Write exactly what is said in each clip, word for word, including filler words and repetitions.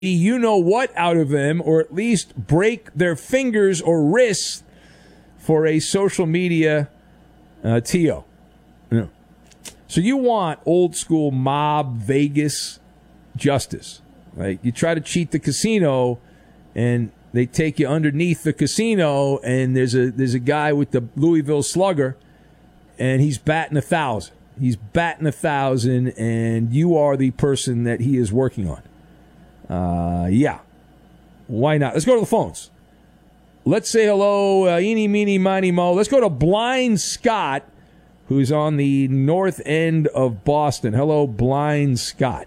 you know what out of them, or at least break their fingers or wrists for a social media uh, T O. Yeah. So you want old school mob Vegas justice. Like you try to cheat the casino and they take you underneath the casino and there's a there's a guy with the Louisville Slugger and he's batting a thousand. He's batting a thousand and you are the person that he is working on. Uh, yeah. Why not? Let's go to the phones. Let's say hello, uh, eeny, meeny, miny, mo. Let's go to Blind Scott, who's on the north end of Boston. Hello, Blind Scott.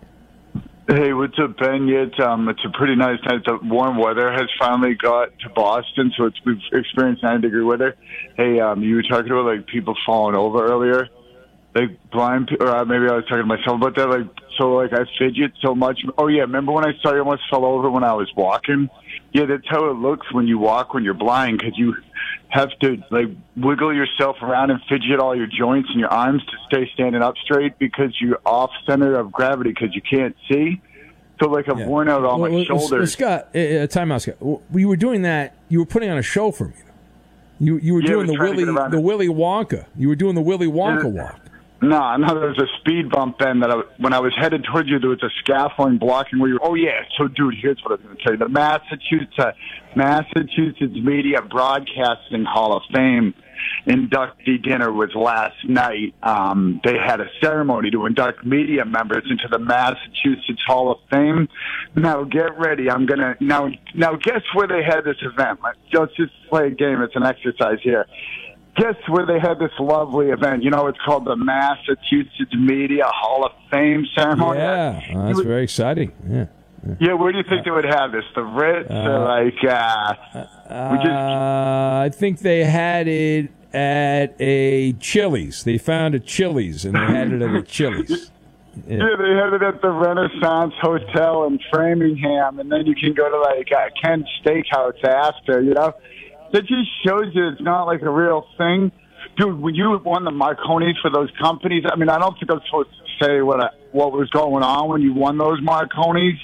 Hey, what's up, Ben? Yeah, it's, um, it's a pretty nice night. The warm weather has finally got to Boston, so it's, we've experienced ninety-degree weather. Hey, um, you were talking about, like, people falling over earlier. Like, blind, or uh, maybe I was talking to myself about that. Like, so, like, I fidget so much. Oh, yeah, remember when I saw you almost fell over when I was walking? Yeah, that's how it looks when you walk when you're blind, because you have to, like, wiggle yourself around and fidget all your joints and your arms to stay standing up straight because you're off center of gravity because you can't see. So, like, I've yeah. worn out all well, my well, shoulders. Well, Scott, uh, time out, Scott. Well, you were doing that. You were putting on a show for me. You you were yeah, doing the Willy the Willy Wonka. You were doing the Willy Wonka yeah. walk. No, no, there was a speed bump then that I, when I was headed towards you, there was a scaffolding blocking where you oh, yeah. So, dude, here's what I was going to tell you. The Massachusetts, uh, Massachusetts Media Broadcasting Hall of Fame inductee dinner was last night. Um, they had a ceremony to induct media members into the Massachusetts Hall of Fame. Now, get ready. I'm going to now, now guess where they had this event. Let's just play a game. It's an exercise here. Guess where they had this lovely event. You know, it's called the Massachusetts Media Hall of Fame ceremony. Yeah, oh, that's would, very exciting. Yeah. yeah. Yeah, where do you think uh, they would have this? The Ritz uh, or like, uh, we just, uh, I think they had it at a Chili's. They found a Chili's and they had it at a Chili's. Yeah. yeah, they had it at the Renaissance Hotel in Framingham, and then you can go to like uh, Ken's Steakhouse after, you know? That just shows you it's not like a real thing. Dude, when you won the Marconis for those companies, I mean, I don't think I'm supposed to say what I, what was going on when you won those Marconis,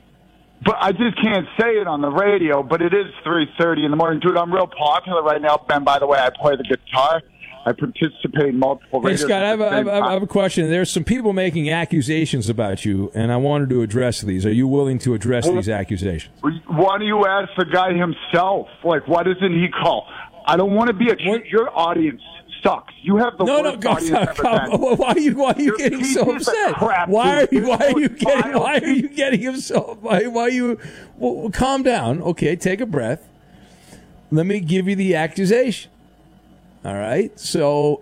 but I just can't say it on the radio, but it is three thirty in the morning. Dude, I'm real popular right now. Ben, by the way, I play the guitar. I participate in multiple Hey, radio Scott, I have, a, I, have, I have a question. There's some people making accusations about you, and I wanted to address these. Are you willing to address well, these accusations? Why don't you ask the guy himself? Like, why doesn't he call? I don't want to be a... What? Your audience sucks. You have the no, worst no, audience no, ever come, been. Why are you, why are you Your getting so upset? Crap, why are you, dude. why are you getting, vile. why are you getting himself, why, why are you... Well, calm down. Okay, take a breath. Let me give you the accusation. All right? So...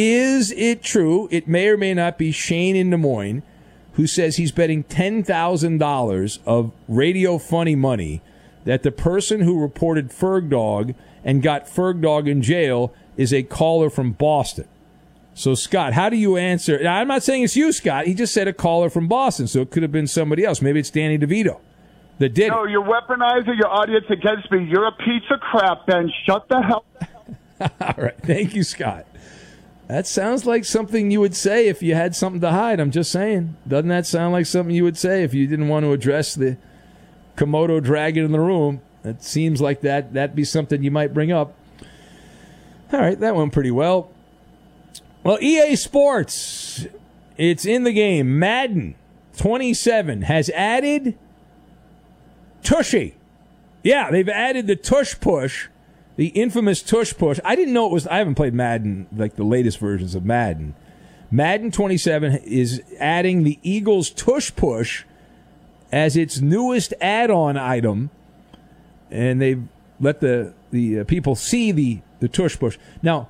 Is it true, it may or may not be Shane in Des Moines, who says he's betting ten thousand dollars of radio funny money that the person who reported Ferg Dog and got Ferg Dog in jail is a caller from Boston? So, Scott, how do you answer? Now, I'm not saying it's you, Scott. He just said a caller from Boston, so it could have been somebody else. Maybe it's Danny DeVito that did no, it. No, you're weaponizing your audience against me. You're a piece of crap, Ben. Shut the hell up. All right. Thank you, Scott. That sounds like something you would say if you had something to hide. I'm just saying. Doesn't that sound like something you would say if you didn't want to address the Komodo dragon in the room? It seems like that, that'd be something you might bring up. All right, that went pretty well. Well, E A Sports, it's in the game. Madden twenty-seven has added Tushy. Yeah, they've added the Tush Push. The infamous Tush Push. I didn't know it was... I haven't played Madden, like the latest versions of Madden. Madden twenty-seven is adding the Eagles Tush Push as its newest add-on item. And they've let the, the uh, people see the, the Tush Push. Now,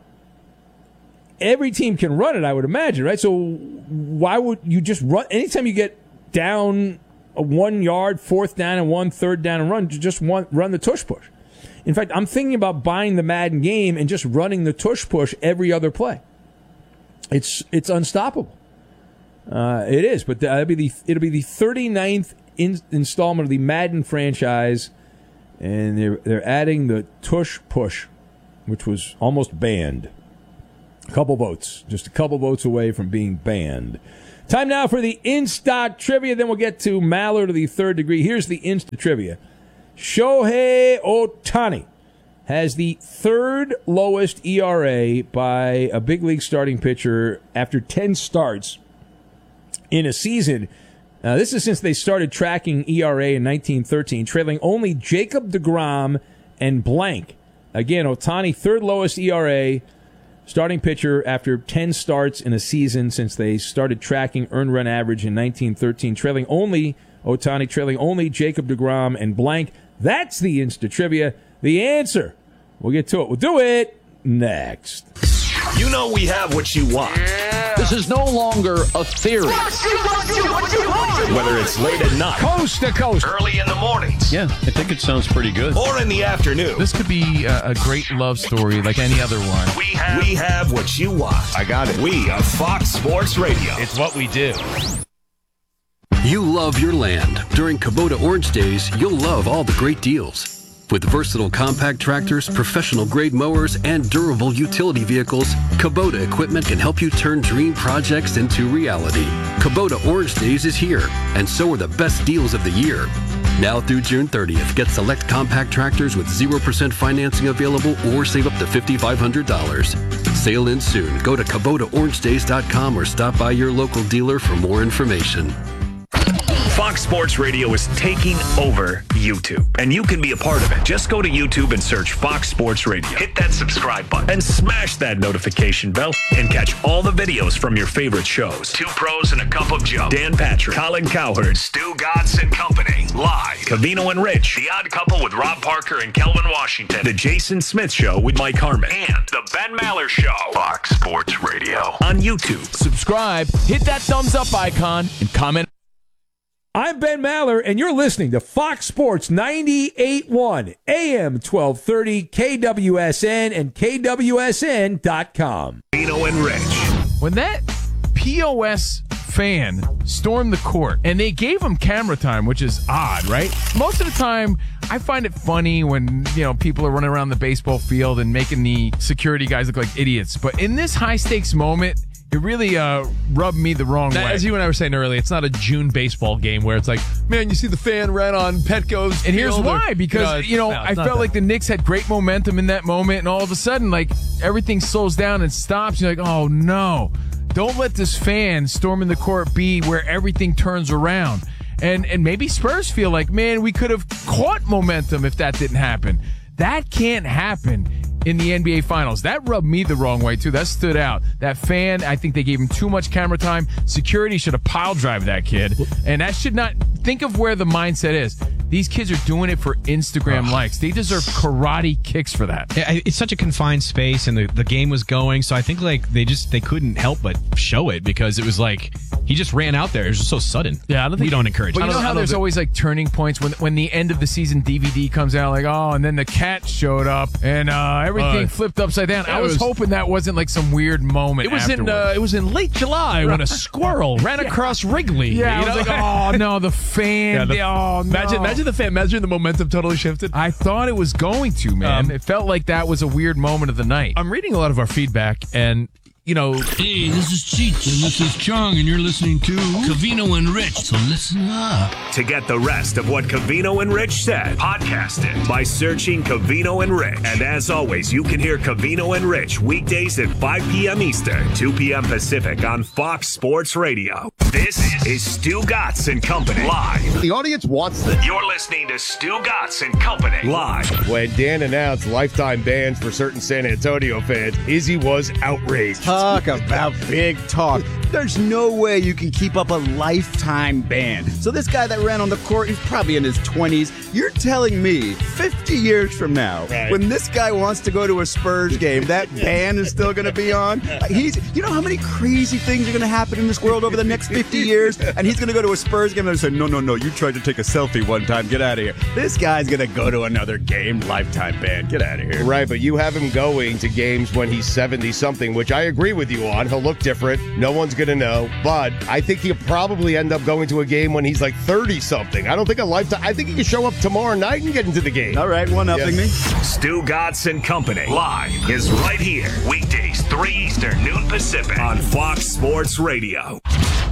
every team can run it, I would imagine, right? So why would you just run... Anytime you get down a one yard, fourth down and one, third down and run, just one, run the Tush Push. In fact, I'm thinking about buying the Madden game and just running the Tush Push every other play. It's it's unstoppable. Uh, it is, but that'll be the it'll be the thirty-ninth in, installment of the Madden franchise, and they're they're adding the Tush Push, which was almost banned. A couple votes, just a couple votes away from being banned. Time now for the Insta Trivia. Then we'll get to Maller to the third degree. Here's the Insta Trivia. Shohei Ohtani has the third lowest E R A by a big league starting pitcher after ten starts in a season. Uh, this is since they started tracking E R A in nineteen thirteen, trailing only Jacob deGrom and blank. Again, Ohtani, third lowest E R A starting pitcher after ten starts in a season since they started tracking earned run average in nineteen thirteen, trailing only Ohtani, trailing only Jacob deGrom and blank. That's the Insta Trivia. The answer. We'll get to it. We'll do it next. You know we have what you want. Yeah. This is no longer a theory. Whether it's late at night, coast to coast, early in the mornings. Yeah, I think it sounds pretty good. Or in the afternoon. This could be a, a great love story like any other one. We have, we have what you want. I got it. We are Fox Sports Radio. It's what we do. You love your land. During Kubota Orange Days, you'll love all the great deals. With versatile compact tractors, professional-grade mowers, and durable utility vehicles, Kubota equipment can help you turn dream projects into reality. Kubota Orange Days is here, and so are the best deals of the year. Now through June thirtieth, get select compact tractors with zero percent financing available or save up to five thousand five hundred dollars. Sale ends soon. Go to Kubota Orange Days dot com or stop by your local dealer for more information. Fox Sports Radio is taking over YouTube, and you can be a part of it. Just go to YouTube and search Fox Sports Radio. Hit that subscribe button and smash that notification bell and catch all the videos from your favorite shows. Two Pros and a Cup of Joe, Dan Patrick, Colin Cowherd, Stu Gatz and Company, live. Covino and Rich, The Odd Couple with Rob Parker and Kelvin Washington, The Jason Smith Show with Mike Harmon, and The Ben Maller Show. Fox Sports Radio on YouTube. Subscribe, hit that thumbs up icon, and comment. I'm Ben Maller, and you're listening to Fox Sports ninety-eight point one, A M twelve thirty, K W S N, and K W S N dot com. Covino and Rich. When that P O S fan stormed the court, and they gave him camera time, which is odd, right? Most of the time, I find it funny when, you know, people are running around the baseball field and making the security guys look like idiots. But in this high-stakes moment, it really uh, rubbed me the wrong that, way. As you and I were saying earlier, it's not a June baseball game where it's like, man, you see the fan ran on Petco's And here's field why. Or, because, you know, no, I not felt that. like the Knicks had great momentum in that moment, and all of a sudden, like, everything slows down and stops. You're like, oh, no. Don't let this fan storming the court be where everything turns around. And, and maybe Spurs feel like, man, we could have caught momentum if that didn't happen. That can't happen in the N B A Finals. That rubbed me the wrong way, too. That stood out. That fan, I think they gave him too much camera time. Security should have pile drive that kid. And that should not – think of where the mindset is. These kids are doing it for Instagram oh. likes. They deserve karate kicks for that. It's such a confined space, and the, the game was going, so I think like they just they couldn't help but show it because it was like he just ran out there. It was just so sudden. Yeah, I don't think we don't encourage. But it. you know how there's always like turning points when when the end of the season D V D comes out, like oh, and then the cat showed up and uh, everything uh, flipped upside down. I was, was hoping that wasn't like some weird moment. It was afterwards. in uh, it was in late July when a squirrel ran yeah. across Wrigley. Yeah, you I was know? like, oh no, the fan. Yeah, the, the, oh no. Imagine, imagine the fan. Imagine the momentum totally shifted. I thought it was going to, man. Um, it felt like that was a weird moment of the night. I'm reading a lot of our feedback, and you know, hey, this is Cheech and this is Chong, and you're listening to Covino and Rich. So listen up. To get the rest of what Covino and Rich said, podcast it by searching Covino and Rich. And as always, you can hear Covino and Rich weekdays at five p.m. Eastern, two p.m. Pacific on Fox Sports Radio. This is Stu Gatz and Company live. The audience wants this. You're listening to Stu Gatz and Company live. When Dan announced lifetime bans for certain San Antonio fans, Izzy was outraged. Talk about big talk. There's no way you can keep up a lifetime ban. So this guy that ran on the court, he's probably in his twenties. You're telling me fifty years from now, right, when this guy wants to go to a Spurs game, that ban is still going to be on? He's, you know how many crazy things are going to happen in this world over the next fifty years? And he's going to go to a Spurs game and say, no, no, no, you tried to take a selfie one time. Get out of here. This guy's going to go to another game, lifetime ban. Get out of here. Right, but you have him going to games when he's seventy-something, which I agree with you on. He'll look different. No one's going to know. But I think he'll probably end up going to a game when he's like thirty-something. I don't think a lifetime. I think he can show up tomorrow night and get into the game. All right, one-upping yes. me. Stu Gatz and Company live is right here. Weekdays, three Eastern, noon Pacific on Fox Sports Radio.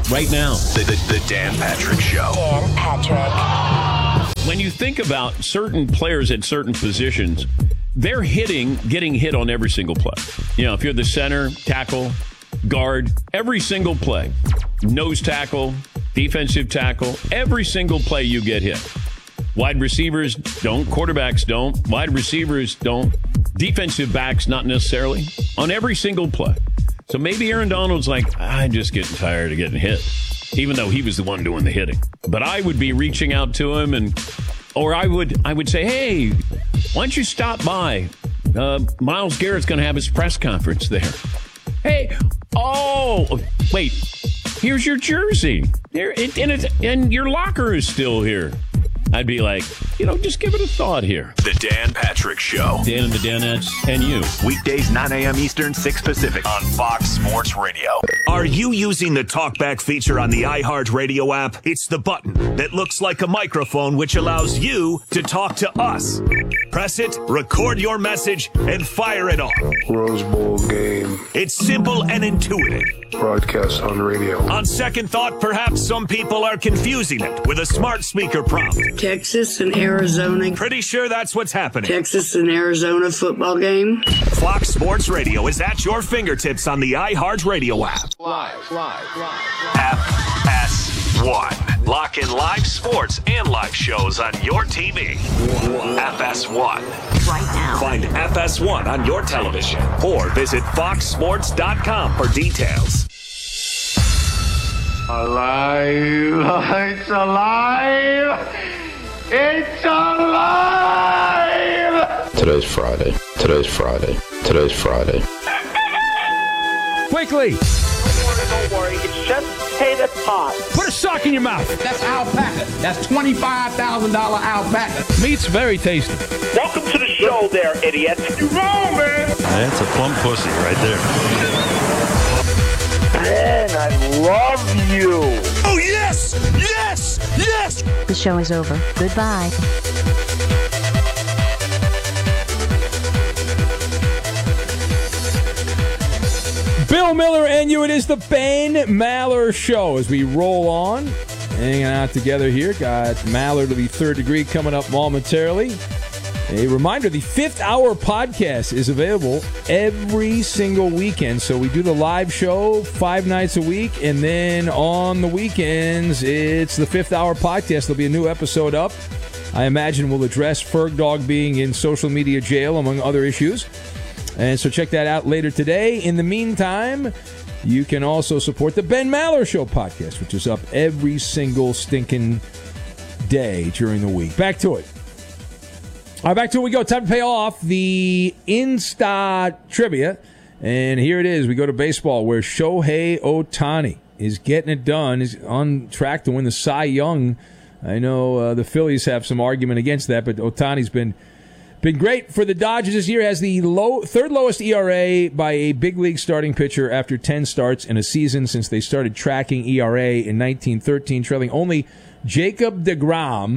right now. The, the, the Dan Patrick Show. Dan Patrick. When you think about certain players at certain positions, they're hitting, getting hit on every single play. You know, if you're the center, tackle, guard, every single play, nose tackle, defensive tackle, every single play you get hit. Wide receivers don't, quarterbacks don't, wide receivers don't, defensive backs not necessarily, on every single play. So maybe Aaron Donald's like, I'm just getting tired of getting hit, even though he was the one doing the hitting. But I would be reaching out to him, and or I would I would say, hey, why don't you stop by? Uh, Myles Garrett's going to have his press conference there. Hey, oh, wait, here's your jersey. There, it, and, it, and your locker is still here. I'd be like, you know, just give it a thought here. The Dan Patrick Show. Dan and the Danettes and you. Weekdays, nine a.m. Eastern, six Pacific on Fox Sports Radio. Are you using the TalkBack feature on the iHeartRadio app? It's the button that looks like a microphone, which allows you to talk to us. Press it, record your message, and fire it off. Rose Bowl game. It's simple and intuitive. Broadcast on radio. On second thought, perhaps some people are confusing it with a smart speaker prompt. Texas and Arizona. Pretty sure that's what's happening. Texas and Arizona football game. Fox Sports Radio is at your fingertips on the iHeartRadio app. Live, live, live. F S one. Lock in live sports and live shows on your T V. F S one. Right now. Find F S one on your television or visit fox sports dot com for details. Alive! It's alive! It's alive! Today's Friday. Today's Friday. Today's Friday. Quickly! Don't worry, it's just potato tot. Put a sock in your mouth. That's alpaca. That's twenty-five thousand dollars alpaca. Meat's very tasty. Welcome to the show there, idiot. You wrong, man. That's a plump pussy right there. Man, I love you. Oh, yes! Yes! Yes! The show is over. Goodbye. Bill Miller and you. It is the Ben Maller Show as we roll on. Hanging out together here. Got Maller to the third degree coming up momentarily. A reminder, the Fifth Hour podcast is available every single weekend. So we do the live show five nights a week, and then on the weekends, it's the Fifth Hour podcast. There'll be a new episode up. I imagine we'll address Ferg Dog being in social media jail, among other issues. And so check that out later today. In the meantime, you can also support the Ben Maller Show podcast, which is up every single stinking day during the week. Back to it. All right, back to it we go. Time to pay off the Insta trivia. And here it is. We go to baseball where Shohei Ohtani is getting it done. He's on track to win the Cy Young. I know uh, the Phillies have some argument against that, but Ohtani's been been great for the Dodgers this year. Has the low third lowest E R A by a big league starting pitcher after ten starts in a season since they started tracking E R A in nineteen thirteen, trailing only Jacob deGrom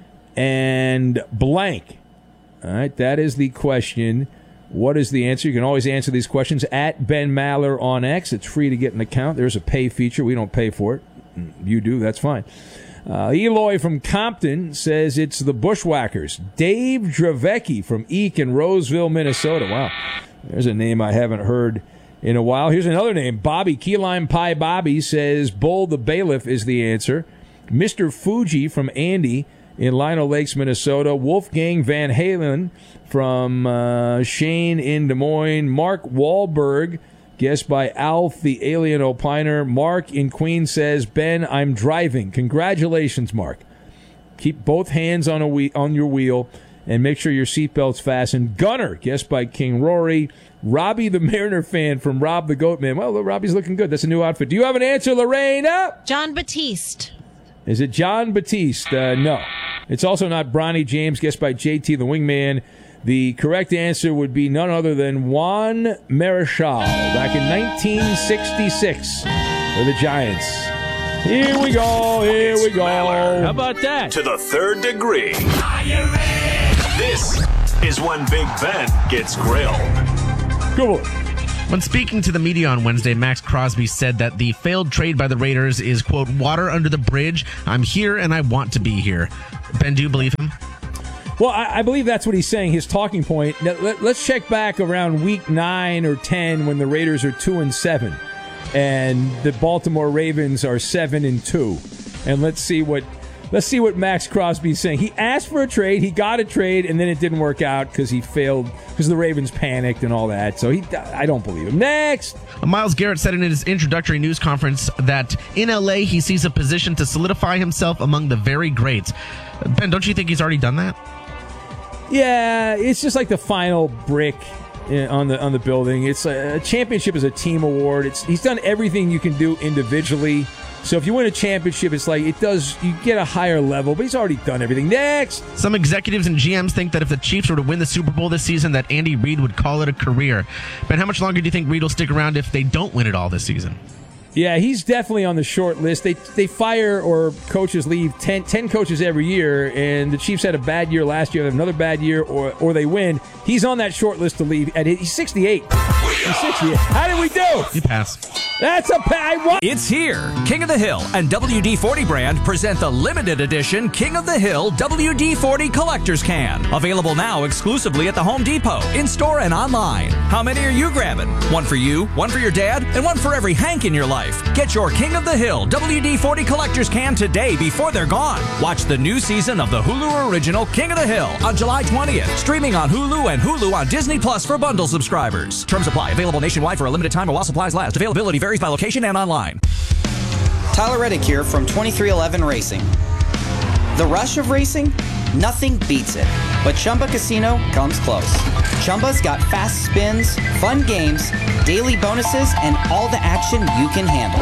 and blank. All right, that is the question. What is the answer? You can always answer these questions at Ben Maller on X. It's free to get an account. There's a pay feature. We don't pay for it. You do. That's fine. Uh, Eloy from Compton says it's the Bushwhackers. Dave Dravecki from Eek in Roseville, Minnesota. Wow. There's a name I haven't heard in a while. Here's another name. Bobby, Key Lime Pie Bobby says Bull the Bailiff is the answer. Mister Fuji from Andy in Lino Lakes, Minnesota. Wolfgang Van Halen from uh, Shane in Des Moines. Mark Wahlberg, guessed by Alf, the alien opiner. Mark in Queens says, Ben, I'm driving. Congratulations, Mark. Keep both hands on a we- on your wheel and make sure your seatbelt's fastened. Gunner, guessed by King Rory. Robbie, the Mariner fan from Rob the Goat Man. Well, Robbie's looking good. That's a new outfit. Do you have an answer, Lorena? John Batiste. Is it John Batiste? Uh, no. It's also not Bronny James, guessed by J T the Wingman. The correct answer would be none other than Juan Marichal back in nineteen sixty-six for the Giants. Here we go. Here we go. How about that? To the third degree. This is when Big Ben gets grilled. Cool. When speaking to the media on Wednesday, Max Crosby said that the failed trade by the Raiders is, quote, water under the bridge. I'm here and I want to be here. Ben, do you believe him? Well, I, I believe that's what he's saying, his talking point. Now, let, let's check back around week nine or ten when the Raiders are two and seven, and the Baltimore Ravens are seven and two, and let's see what let's see what Max Crosby's saying. He asked for a trade, he got a trade, and then it didn't work out because he failed because the Ravens panicked and all that. So he, I don't believe him. Next, Myles Garrett said in his introductory news conference that in L A he sees a position to solidify himself among the very greats. Ben, don't you think he's already done that? Yeah, it's just like the final brick on the on the building. It's a, a championship is a team award. It's he's done everything you can do individually. So if you win a championship, it's like it does. You get a higher level, but he's already done everything. Next, some executives and G Ms think that if the Chiefs were to win the Super Bowl this season, that Andy Reid would call it a career. Ben, how much longer do you think Reid will stick around if they don't win it all this season? Yeah, he's definitely on the short list. They they fire or coaches leave ten, ten coaches every year, and the Chiefs had a bad year last year, they have another bad year, or or they win. He's on that short list to leave. At he's sixty-eight. He's sixty-eight. How did we do? You pass. That's a pass. It's here. King of the Hill and W D forty brand present the limited edition King of the Hill W D forty Collector's Can. Available now exclusively at the Home Depot, in-store and online. How many are you grabbing? One for you, one for your dad, and one for every Hank in your life. Get your King of the Hill W D forty Collector's Can today before they're gone. Watch the new season of the Hulu original King of the Hill on July twentieth. Streaming on Hulu and Hulu on Disney Plus for bundle subscribers. Terms apply. Available nationwide for a limited time or while supplies last. Availability varies by location and online. Tyler Reddick here from twenty-three eleven Racing. The rush of racing? Nothing beats it. But Chumba Casino comes close. Chumba's got fast spins, fun games, daily bonuses, and all the action you can handle.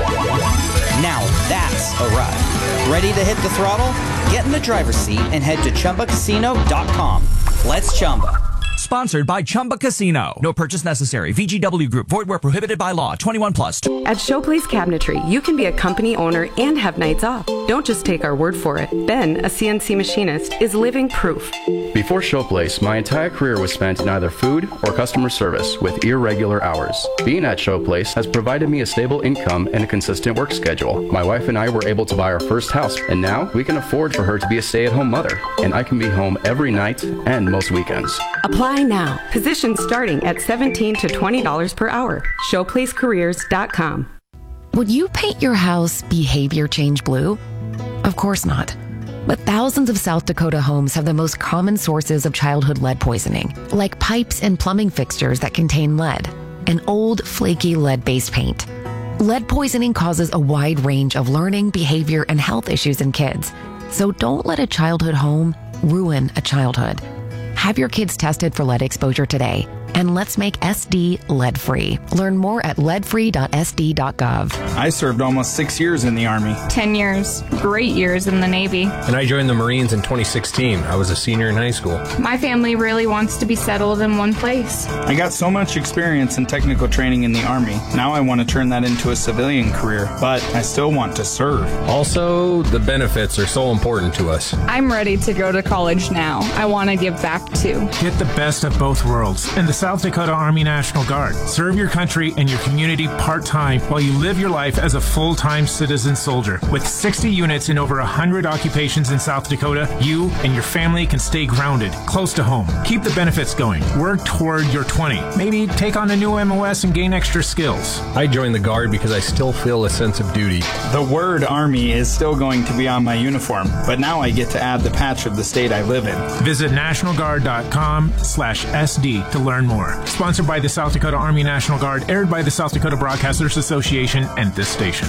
Now that's a ride. Ready to hit the throttle? Get in the driver's seat and head to Chumba Casino dot com. Let's Chumba. Sponsored by Chumba Casino. No purchase necessary. V G W Group. Void where prohibited by law. twenty-one plus. At Showplace Cabinetry, you can be a company owner and have nights off. Don't just take our word for it. Ben, a C N C machinist, is living proof. Before Showplace, my entire career was spent in either food or customer service with irregular hours. Being at Showplace has provided me a stable income and a consistent work schedule. My wife and I were able to buy our first house, and now we can afford for her to be a stay-at-home mother, and I can be home every night and most weekends. Apply now. Positions starting at seventeen to twenty dollars per hour. showplace careers dot com. Would you paint your house behavior change blue? Of course not. But thousands of South Dakota homes have the most common sources of childhood lead poisoning, like pipes and plumbing fixtures that contain lead, and old, flaky lead-based paint. Lead poisoning causes a wide range of learning, behavior, and health issues in kids. So don't let a childhood home ruin a childhood. Have your kids tested for lead exposure today, and let's make S D lead-free. Learn more at lead free dot s d dot gov. I served almost six years in the Army. Ten years. Great years in the Navy. And I joined the Marines in twenty sixteen. I was a senior in high school. My family really wants to be settled in one place. I got so much experience and technical training in the Army. Now I want to turn that into a civilian career, but I still want to serve. Also, the benefits are so important to us. I'm ready to go to college now. I want to give back too. Get the best of both worlds in the South Dakota Army National Guard. Serve your country and your community part-time while you live your life as a full-time citizen soldier. With sixty units in over one hundred occupations in South Dakota, you and your family can stay grounded, close to home. Keep the benefits going. Work toward your twenty. Maybe take on a new M O S and gain extra skills. I joined the Guard because I still feel a sense of duty. The word Army is still going to be on my uniform, but now I get to add the patch of the state I live in. Visit national guard dot com slash S D to learn more. Sponsored by the South Dakota Army National Guard, aired by the South Dakota Broadcasters Association and this station.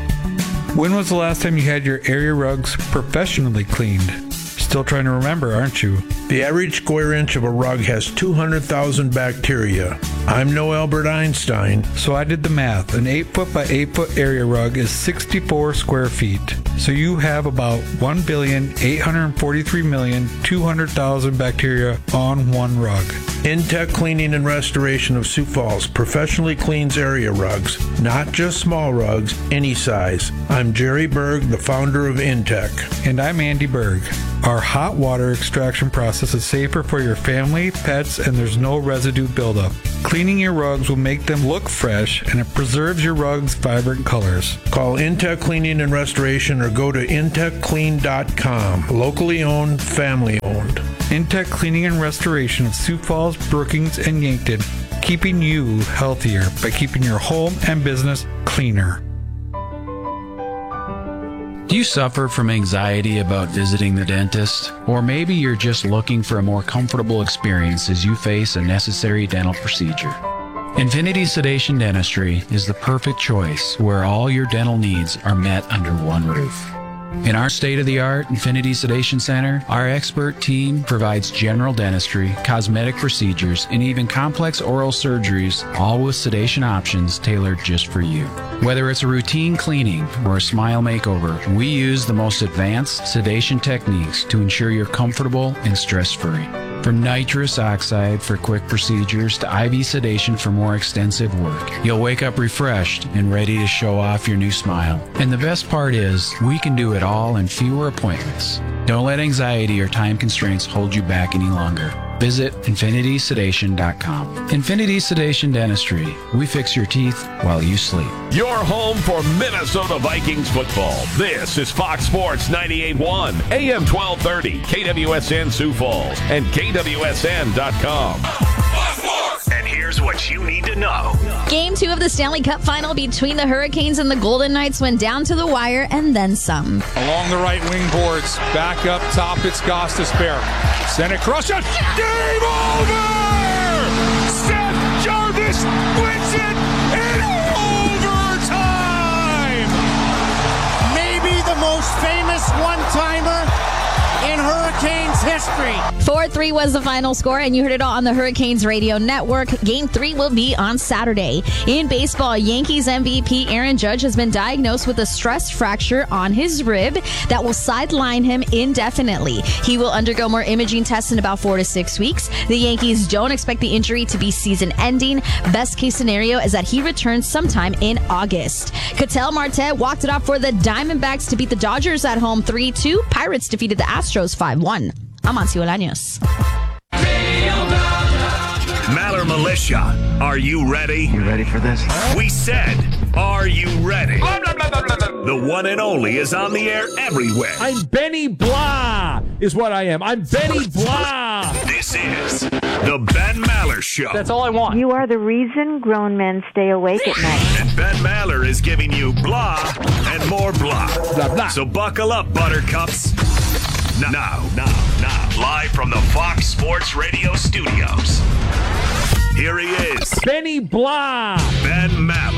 When was the last time you had your area rugs professionally cleaned? Still trying to remember, aren't you? The average square inch of a rug has two hundred thousand bacteria. I'm no Albert Einstein. So I did the math. An eight foot by eight foot area rug is sixty-four square feet. So you have about one billion eight hundred forty-three million two hundred thousand bacteria on one rug. Intech Cleaning and Restoration of Sioux Falls professionally cleans area rugs, not just small rugs, any size. I'm Jerry Berg, the founder of Intech. And I'm Andy Berg. Our hot water extraction process is safer for your family, pets, and there's no residue buildup. Cleaning your rugs will make them look fresh, and it preserves your rugs' vibrant colors. Call Intech Cleaning and Restoration or go to intech clean dot com. Locally owned, family owned. Intech Cleaning and Restoration of Sioux Falls, Brookings, and Yankton, keeping you healthier by keeping your home and business cleaner. Do you suffer from anxiety about visiting the dentist? Or maybe you're just looking for a more comfortable experience as you face a necessary dental procedure. Infinity Sedation Dentistry is the perfect choice where all your dental needs are met under one roof. In our state-of-the-art Infinity Sedation Center, our expert team provides general dentistry, cosmetic procedures, and even complex oral surgeries, all with sedation options tailored just for you. Whether it's a routine cleaning or a smile makeover, we use the most advanced sedation techniques to ensure you're comfortable and stress-free. From nitrous oxide for quick procedures to I V sedation for more extensive work, you'll wake up refreshed and ready to show off your new smile. And the best part is, we can do it all in fewer appointments. Don't let anxiety or time constraints hold you back any longer. Visit infinity sedation dot com. Infinity Sedation Dentistry. We fix your teeth while you sleep. Your home for Minnesota Vikings football. This is Fox Sports ninety-eight point one, A M twelve thirty, K W S N Sioux Falls, and K W S N dot com. And here's what you need to know. Game two of the Stanley Cup final between the Hurricanes and the Golden Knights went down to the wire and then some. Along the right wing boards, back up top, it's Gostisbehere. Send it across. Game over! Seth Jarvis wins it in overtime! Maybe the most famous one-timer in Hurricanes history. four three was the final score, and you heard it all on the Hurricanes Radio Network. Game three will be on Saturday. In baseball, Yankees M V P Aaron Judge has been diagnosed with a stress fracture on his rib that will sideline him indefinitely. He will undergo more imaging tests in about four to six weeks. The Yankees don't expect the injury to be season-ending. Best case scenario is that he returns sometime in August. Ketel Marte walked it off for the Diamondbacks to beat the Dodgers at home three two. Pirates defeated the Astros five one. I'm Ancio Olaños. Maller Militia, are you ready? You ready for this? We said, are you ready? The one and only is on the air everywhere. I'm Benny Blah, is what I am. I'm Benny Blah. This is the Ben Maller Show. That's all I want. You are the reason grown men stay awake at night. And Ben Maller is giving you blah and more blah. Blah, blah. So buckle up, buttercups. Now, now, now, now, live from the Fox Sports Radio studios. Here he is. Benny Blah. Ben Maller.